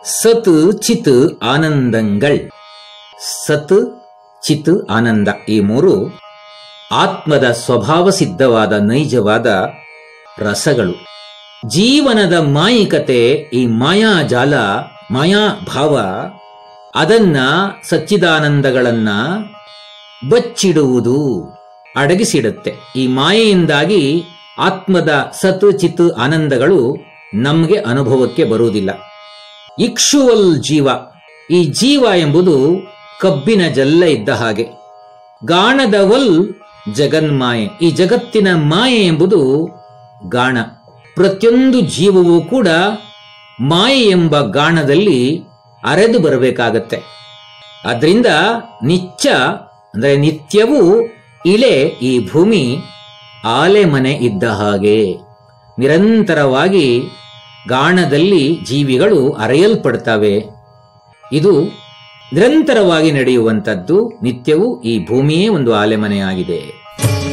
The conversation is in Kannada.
ಸತ್ ಚಿತ್ ಆನಂದಂಗಳ್. ಸತ್ ಚಿತ್ ಆನಂದ ಈ ಮೂರು ಆತ್ಮದ ಸ್ವಭಾವ ಸಿದ್ಧವಾದ ನೈಜವಾದ ರಸಗಳು. ಜೀವನದ ಮಾಯಿಕತೆ, ಈ ಮಾಯಾಜಾಲ, ಮಾಯಾಭಾವ, ಅದನ್ನ ಸಚ್ಚಿದಾನಂದಗಳನ್ನ ಬಚ್ಚಿಡುವುದು, ಅಡಗಿಸಿಡುತ್ತೆ. ಈ ಮಾಯೆಯಿಂದಾಗಿ ಆತ್ಮದ ಸತ್ ಚಿತ್ ಆನಂದಗಳು ನಮಗೆ ಅನುಭವಕ್ಕೆ ಬರುವುದಿಲ್ಲ. ಇಕ್ಷುವಲ್ ಜೀವ, ಈ ಜೀವ ಎಂಬುದು ಕಬ್ಬಿನ ಜಲ್ಲ ಇದ್ದ ಹಾಗೆ. ಗಾಣದವಲ್ ಜಗನ್ಮಾಯೆ, ಈ ಜಗತ್ತಿನ ಮಾಯೆ ಎಂಬುದು ಗಾಣ. ಪ್ರತಿಯೊಂದು ಜೀವವೂ ಕೂಡ ಮಾಯೆ ಎಂಬ ಗಾಣದಲ್ಲಿ ಅರೆದು ಬರಬೇಕಾಗತ್ತೆ. ಅದರಿಂದ ನಿತ್ಯ ಅಂದರೆ ನಿತ್ಯವೂ ಇಳೆ ಈ ಭೂಮಿ ಆಲೆಮನೆ ಇದ್ದ ಹಾಗೆ ನಿರಂತರವಾಗಿ ಗಾಣದಲ್ಲಿ ಜೀವಿಗಳು ಅರೆಯಲ್ಪಡ್ತವೆ. ಇದು ನಿರಂತರವಾಗಿ ನಡೆಯುವಂಥದ್ದು. ನಿತ್ಯವೂ ಈ ಭೂಮಿಯೇ ಒಂದು ಆಲೆಮನೆಯಾಗಿದೆ.